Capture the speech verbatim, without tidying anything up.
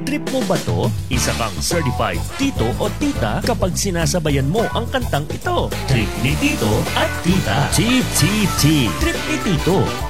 Trip mo ba to? Isa kang certified tito o tita kapag sinasabayan mo ang kantang ito. Trip ni Tito at Tita. Tip, tip, tip. Trip ni Tito.